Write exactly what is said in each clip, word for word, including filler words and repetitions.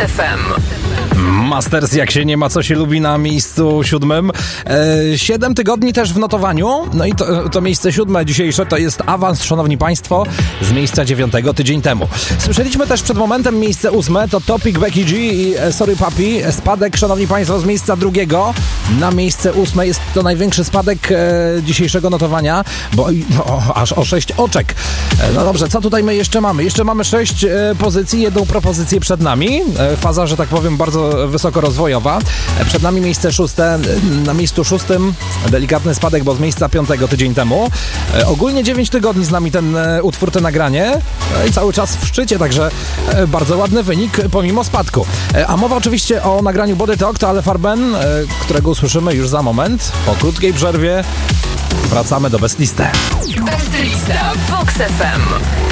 F M. Masters, jak się nie ma, co się lubi, na miejscu siódmym. E, siedem tygodni też w notowaniu. No i to, to miejsce siódme dzisiejsze to jest awans, szanowni państwo, z miejsca dziewiątego tydzień temu. Słyszeliśmy też przed momentem miejsce ósme, to Topic, Becky G i Sorry Papi. Spadek, szanowni państwo, z miejsca drugiego na miejsce ósme. Jest to największy spadek e, dzisiejszego notowania, bo no, aż o sześć oczek. E, no dobrze, co tutaj my jeszcze mamy? Jeszcze mamy sześć e, pozycji, jedną propozycję przed nami. E, faza, że tak powiem, bardzo wysoko rozwojowa. Przed nami miejsce szóste. Na miejscu szóstym delikatny spadek, bo z miejsca piątego tydzień temu. Ogólnie dziewięć tygodni z nami ten utwór, te nagranie i cały czas w szczycie, także bardzo ładny wynik pomimo spadku. A mowa oczywiście o nagraniu Body Talk, to Ale Farben, którego usłyszymy już za moment. Po krótkiej przerwie wracamy do Best Listy. Best Lista w Vox F M.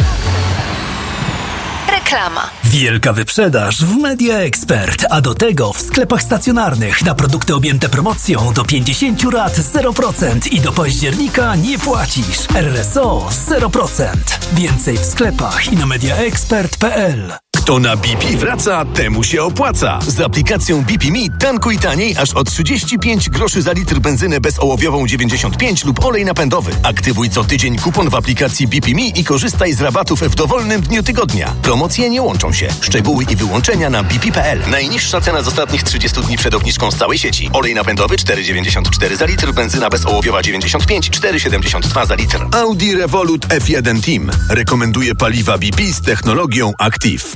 Reklama. Wielka wyprzedaż w Media Expert, a do tego w sklepach stacjonarnych na produkty objęte promocją do pięćdziesiąt lat zero procent i do października nie płacisz. R S O zero procent. Więcej w sklepach i na mediaexpert kropka p l. Kto na B P wraca, temu się opłaca. Z aplikacją B P Me tankuj taniej aż o trzydzieści pięć groszy za litr benzynę bezołowiową dziewięćdziesiąt pięć lub olej napędowy. Aktywuj co tydzień kupon w aplikacji B P Me i korzystaj z rabatów w dowolnym dniu tygodnia. Promocje nie łączą się. Szczegóły i wyłączenia na b p kropka p l. Najniższa cena z ostatnich trzydziestu dni przed obniżką z całej sieci. Olej napędowy cztery dziewięćdziesiąt cztery za litr, benzyna bezołowiowa dziewięćdziesiąt pięć, cztery siedemdziesiąt dwa za litr. Audi Revolut F jeden Team rekomenduje paliwa B P z technologią Active.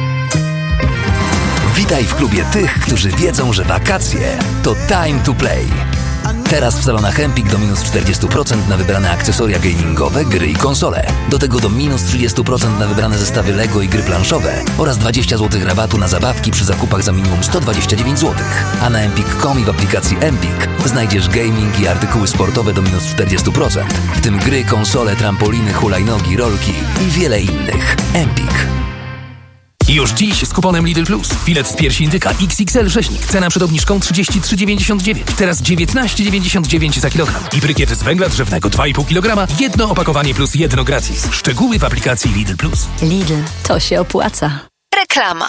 Witaj w klubie tych, którzy wiedzą, że wakacje to time to play. Teraz w salonach Empik do minus czterdzieści procent na wybrane akcesoria gamingowe, gry i konsole. Do tego do minus trzydzieści procent na wybrane zestawy Lego i gry planszowe oraz dwadzieścia złotych rabatu na zabawki przy zakupach za minimum sto dwadzieścia dziewięć złotych. A na empik kropka com i w aplikacji Empik znajdziesz gaming i artykuły sportowe do minus czterdzieści procent, w tym gry, konsole, trampoliny, hulajnogi, rolki i wiele innych. Empik. Już dziś z kuponem Lidl Plus. Filet z piersi indyka X X L rzeźnik. Cena przed obniżką trzydzieści trzy dziewięćdziesiąt dziewięć. Teraz dziewiętnaście dziewięćdziesiąt dziewięć za kilogram. I brykiet z węgla drzewnego dwa i pół kilograma. Jedno opakowanie plus jedno gratis. Szczegóły w aplikacji Lidl Plus. Lidl, to się opłaca. Reklama.